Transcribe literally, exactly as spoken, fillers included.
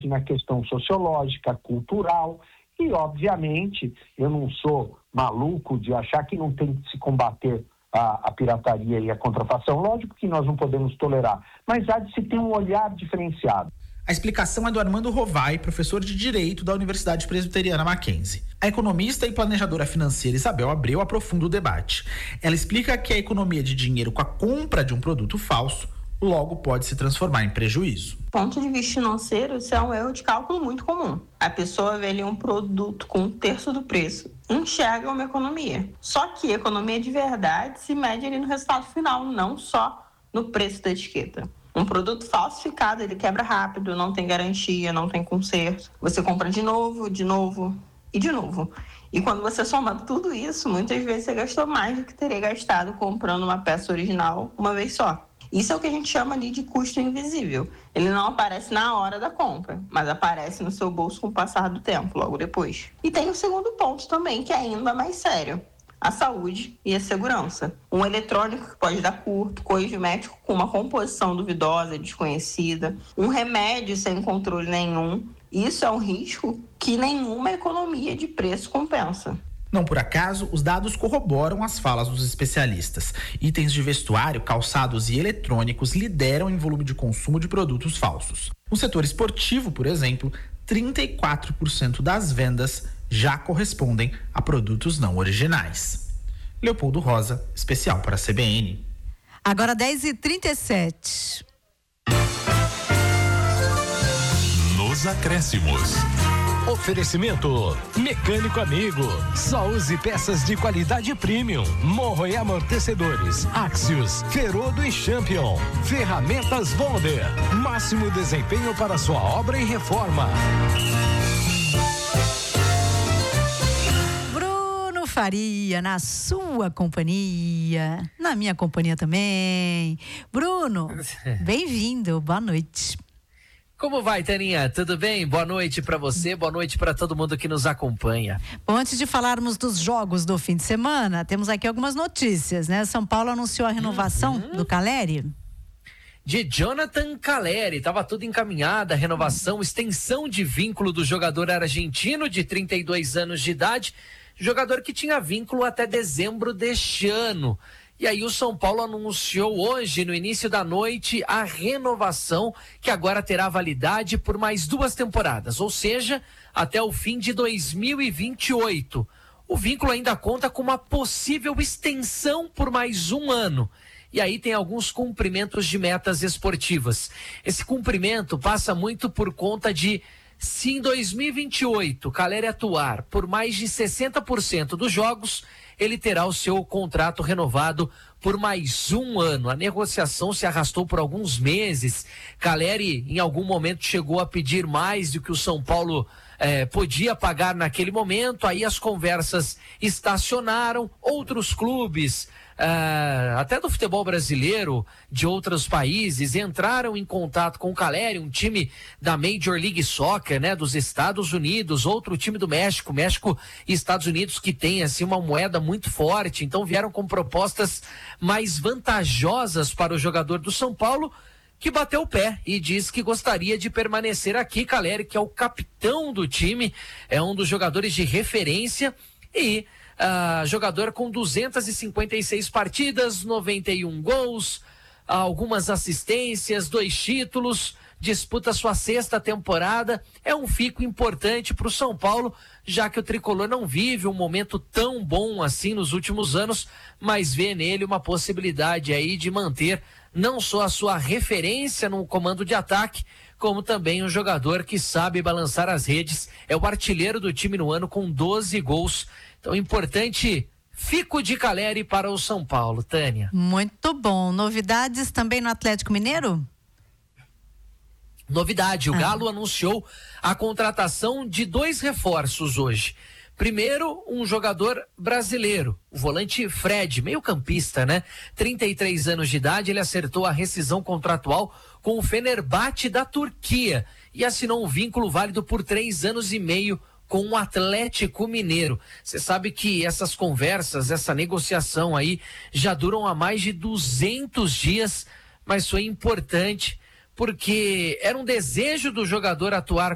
na questão sociológica, cultural e, obviamente, eu não sou maluco de achar que não tem que se combater a, a pirataria e a contrafação. Lógico que nós não podemos tolerar, mas há de se ter um olhar diferenciado. A explicação é do Armando Rovai, professor de Direito da Universidade Presbiteriana Mackenzie. A economista e planejadora financeira Isabel Abreu aprofunda o debate. Ela explica que a economia de dinheiro com a compra de um produto falso logo pode se transformar em prejuízo. Do ponto de vista financeiro, isso é um erro de cálculo muito comum. A pessoa vê ali um produto com um terço do preço, enxerga uma economia. Só que a economia de verdade se mede ali no resultado final, não só no preço da etiqueta. Um produto falsificado, ele quebra rápido, não tem garantia, não tem conserto. Você compra de novo, de novo e de novo. E quando você soma tudo isso, muitas vezes você gastou mais do que teria gastado comprando uma peça original uma vez só. Isso é o que a gente chama ali de custo invisível. Ele não aparece na hora da compra, mas aparece no seu bolso com o passar do tempo, logo depois. E tem o segundo ponto também, que é ainda mais sério. A saúde e a segurança. Um eletrônico que pode dar curto, cosmético com uma composição duvidosa, desconhecida, um remédio sem controle nenhum. Isso é um risco que nenhuma economia de preço compensa. Não por acaso, os dados corroboram as falas dos especialistas. Itens de vestuário, calçados e eletrônicos lideram em volume de consumo de produtos falsos. No setor esportivo, por exemplo, trinta e quatro por cento das vendas já correspondem a produtos não originais. Leopoldo Rosa, especial para a C B N. Agora dez e trinta e sete. Nos acréscimos. Oferecimento Mecânico Amigo. Só use peças de qualidade premium. Morro e amortecedores. Axios, Ferodo e Champion. Ferramentas Bonder. Máximo desempenho para sua obra e reforma. Bruno Faria, na sua companhia, na minha companhia também. Bruno, bem-vindo, boa noite. Como vai, Taninha? Tudo bem? Boa noite para você, boa noite para todo mundo que nos acompanha. Bom, antes de falarmos dos jogos do fim de semana, temos aqui algumas notícias, né? São Paulo anunciou a renovação uhum. do Caleri. De Jonathan Caleri, estava tudo encaminhado, a renovação, uhum. extensão de vínculo do jogador argentino de trinta e dois anos de idade, jogador que tinha vínculo até dezembro deste ano. E aí o São Paulo anunciou hoje, no início da noite, a renovação, que agora terá validade por mais duas temporadas, ou seja, até o fim de dois mil e vinte e oito. O vínculo ainda conta com uma possível extensão por mais um ano. E aí tem alguns cumprimentos de metas esportivas. Esse cumprimento passa muito por conta de, se em dois mil e vinte e oito o Caleri atuar por mais de sessenta por cento dos jogos, ele terá o seu contrato renovado por mais um ano. A negociação se arrastou por alguns meses. Caleri, em algum momento, chegou a pedir mais do que o São Paulo eh, podia pagar naquele momento. Aí as conversas estacionaram. Outros clubes, Uh, até do futebol brasileiro, de outros países, entraram em contato com o Caleri, um time da Major League Soccer, né, dos Estados Unidos, outro time do México, México e Estados Unidos, que tem assim uma moeda muito forte, então vieram com propostas mais vantajosas para o jogador do São Paulo, que bateu o pé e diz que gostaria de permanecer aqui. Caleri, que é o capitão do time, é um dos jogadores de referência e Uh, jogador com duzentas e cinquenta e seis partidas, noventa e um gols, uh, algumas assistências, dois títulos, disputa sua sexta temporada. É um fico importante para o São Paulo, já que o tricolor não vive um momento tão bom assim nos últimos anos, mas vê nele uma possibilidade aí de manter não só a sua referência no comando de ataque, como também um jogador que sabe balançar as redes. É o artilheiro do time no ano com doze gols. Então, importante fico de Caleri para o São Paulo, Tânia. Muito bom. Novidades também no Atlético Mineiro? Novidade, o ah. Galo anunciou a contratação de dois reforços hoje. Primeiro, um jogador brasileiro, o volante Fred, meio campista, né? trinta e três anos de idade, ele acertou a rescisão contratual com o Fenerbahçe da Turquia e assinou um vínculo válido por três anos e meio com o Atlético Mineiro. Você sabe que essas conversas, essa negociação aí já duram há mais de duzentos dias, mas foi importante porque era um desejo do jogador atuar